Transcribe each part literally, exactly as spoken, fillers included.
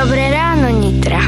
Dobré ráno, Nitra.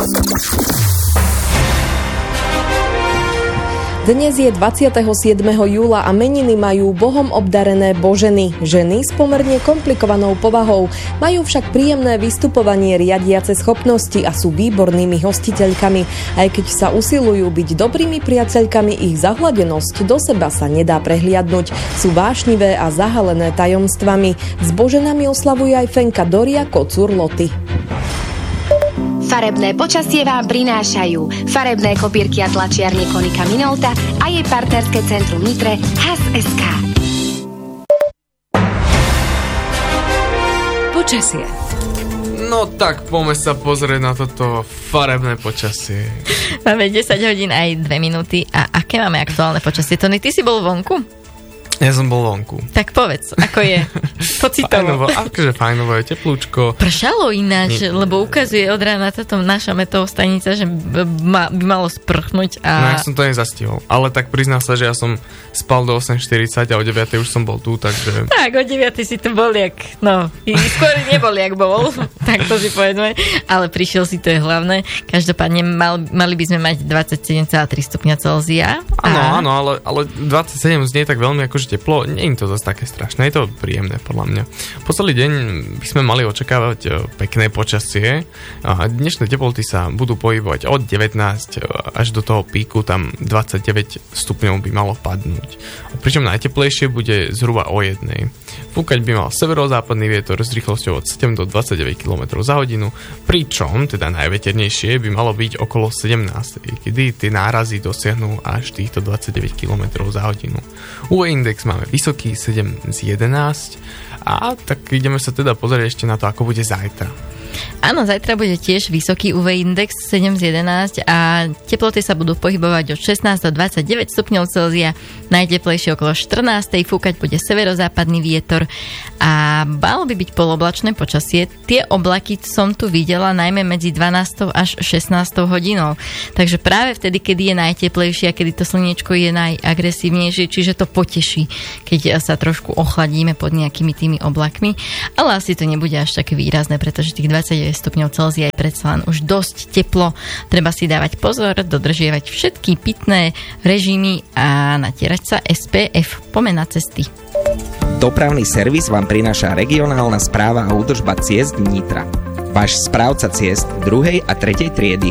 Dnes je dvadsiateho siedmeho júla a meniny majú Bohom obdarené Boženy, ženy s pomerne komplikovanou povahou, majú však príjemné vystupovanie, riadiace schopnosti a sú výbornými hostiteľkami. Aj keď sa usilujú byť dobrými priateľkami, ich zahladenosť do seba sa nedá prehliadnuť. Sú vášnivé a zahalené tajomstvami. S Boženami oslavuje aj Fenka Doria Kocúr Loty. Farebné počasie vám prinášajú farebné kopírky a tlačiarne Konika Minolta a jej partnerské centrum Nitre há es es ká. Počasie. No tak poďme sa pozrieť na toto farebné počasie. Máme desať hodín aj dve minúty a aké máme aktuálne počasie? Tony, ty si bol vonku? Ja som bol vonku. Tak povedz, ako je pocitovo. Fajnovo, akože fajnovo, je teplúčko. Pršalo ináč, Nie. lebo ukazuje od rána táto naša meteostanica, že by malo sprchnúť. A... No ja som to nezastihol, ale tak priznám sa, že ja som spal do osem štyridsať a o deviatej už som bol tu, takže... Tak, o deviatej si tu bol jak, no, skôr nebol jak bol, tak to si povedme, ale prišiel si, to je hlavné. Každopádne mal, mali by sme mať dvadsaťsedem celá tri stupňa Celzia. Áno, a... áno, ale, ale dvadsaťsedem znie tak veľmi akože teplo, nie je to zase také strašné, je to príjemné podľa mňa. Po celý deň by sme mali očakávať pekné počasie a dnešné teploty sa budú pohybovať od devätnásť až do toho píku, tam dvadsaťdeväť stupňov by malo padnúť. Pričom najteplejšie bude zhruba o jednej. Fúkať by mal severozápadný vietor s rýchlosťou od sedem do dvadsaťdeväť kilometrov za hodinu, pričom teda najveternejšie by malo byť okolo sedemnásť, kedy tie nárazy dosiahnu až týchto dvadsaťdeväť kilometrov za hodinu. ú vé index máme vysoký sedem z jedenásť a tak ideme sa teda pozrieť ešte na to, ako bude zajtra. Áno, zajtra bude tiež vysoký ú vé index sedem z jedenásť a teploty sa budú pohybovať od šestnásť do dvadsaťdeväť stupňov Celzia, najteplejšie okolo štrnásť, fúkať bude severozápadný vietor a malo by byť poloblačné počasie. Tie oblaky som tu videla najmä medzi dvanástou až šestnástou hodinou, takže práve vtedy, kedy je najteplejšie a kedy to slniečko je najagresívnejšie, čiže to poteší, keď sa trošku ochladíme pod nejakými tými oblakmi, ale asi to nebude až také výrazné, pretože tých dvadsaťdeväť stupňov Celzia je predsa len už dosť teplo. Treba si dávať pozor, dodržiavať všetky pitné režimy a natierať sa es pé ef. Poďme na cesty. Dopravný servis vám prináša regionálna správa a údržba ciest Nitra. Váš správca ciest druhej a tretej triedy.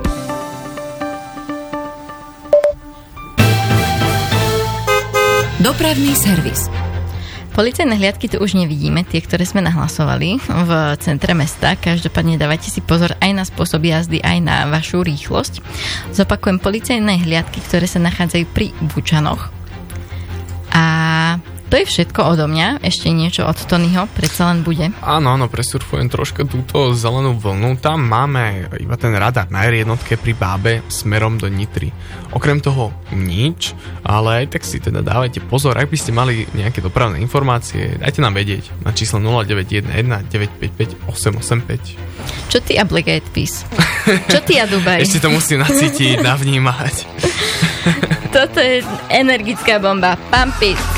Dopravný servis. Policajné hliadky tu už nevidíme, tie, ktoré sme nahlasovali v centre mesta. Každopádne dávajte si pozor aj na spôsob jazdy, aj na vašu rýchlosť. Zopakujem, policajné hliadky, ktoré sa nachádzajú pri Bučanoch. A to je všetko odo mňa. Ešte niečo od Tonyho predsa len bude. Áno, áno, presurfujem troška túto zelenú vlnu. Tam máme iba ten radar na er jednotke pri Bábe smerom do Nitry. Okrem toho nič, ale aj tak si teda dávajte pozor, ak by ste mali nejaké dopravné informácie, dajte nám vedieť na číslo nula deväť jeden jeden deväť päť päť osem osem päť. Čo ty a Black Eyed Peas? Čo ty a Dubaj? Ešte to musím nacítiť, navnímať. Toto je energická bomba. Pump it!